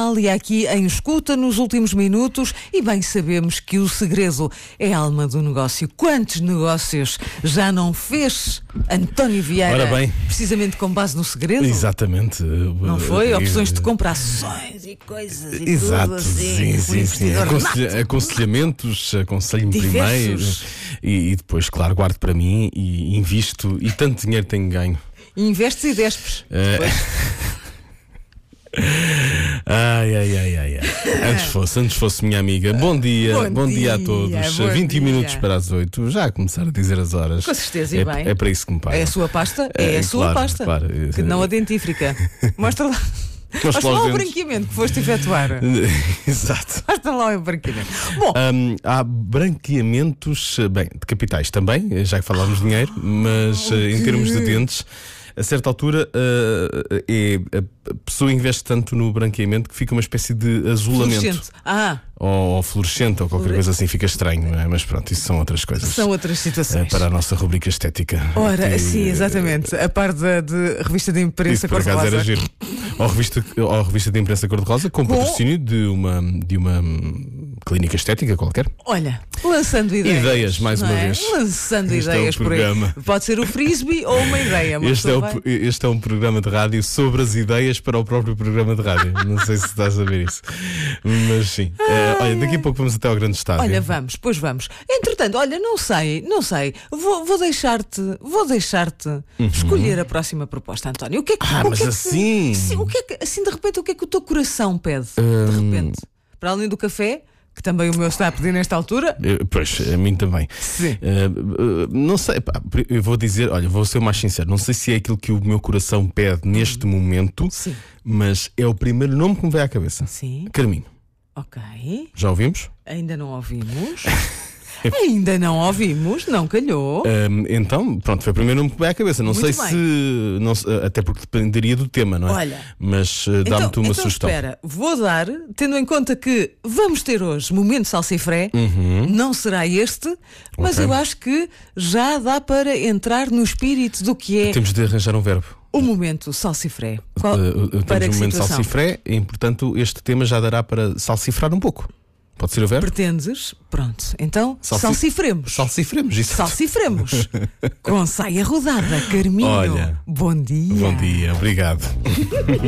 Itália, aqui em Escuta nos últimos minutos, e bem sabemos que o segredo é a alma do negócio. Quantos negócios já não fez António Vieira? Ora bem, precisamente com base no segredo? Exatamente. Não foi? Opções de compra, ações e coisas e Exato, tudo assim. sim. Aconselhamentos, aconselho-me primeiro e depois, claro, guardo para mim e invisto, e tanto dinheiro tenho ganho. Investes e despes. Ai. Antes fosse minha amiga. Bom dia a todos. 21 minutos para as 8. Já a começar a dizer as horas. Com certeza, e bem. É para isso que me paga. É a sua pasta? É a sua pasta. Claro. Que não a dentífrica. Mostra lá. Mostra lá o branqueamento que foste efetuar. Exato. Mostra lá o branqueamento. Bom, há branqueamentos, bem, de capitais também, já que falávamos de dinheiro, mas em termos de dentes, a certa altura a pessoa investe tanto no branqueamento que fica uma espécie de azulamento. fluorescente. Ou fluorescente ou qualquer coisa assim, fica estranho, não é? Mas pronto, isso são outras coisas. São outras situações. Para a nossa rubrica estética. Ora, sim, exatamente. A par de revista de imprensa por acaso cor-de-rosa. era giro. Ou revista de imprensa cor-de-rosa, com patrocínio de uma clínica estética qualquer. Olha, lançando ideias. Mais uma vez. Lançando Este ideias é o programa. por aí. Pode ser o frisbee ou uma ideia. Este é um programa de rádio sobre as ideias para o próprio programa de rádio. Não sei se estás a ver isso. Mas sim. Olha, daqui a pouco vamos até ao grande estádio. Olha, vamos. Entretanto, olha, não sei. Vou deixar-te escolher a próxima proposta, António. O que é que assim? Sim, o que é que, assim, de repente, o que é que o teu coração pede? De repente. Para além do café, que também o meu está a pedir nesta altura. Pois, a mim também. Sim. Não sei, eu vou dizer, olha, vou ser mais sincero, não sei se é aquilo que o meu coração pede neste momento, Sim. mas é o primeiro nome que me vem à cabeça. Sim. Carminho. Ok. Já ouvimos? Ainda não ouvimos. Não calhou. Então, pronto, foi o primeiro nome que me veio à cabeça. Não Muito sei bem. até porque dependeria do tema, não é? Olha, mas dá-me-te uma sugestão. Espera, vou dar, tendo em conta que vamos ter hoje momento salsifré, não será este, mas eu acho que já dá para entrar no espírito do que é. Temos de arranjar um verbo. O momento salsifré. Temos um momento salsifré e, portanto, este tema já dará para salsifrar um pouco. Pode ser o verbo? Pretendes? Pronto. Então, salsifremos. Salsifremos, isso. Salsifremos. Com saia rodada, Carminho. Olha, bom dia. Bom dia, obrigado.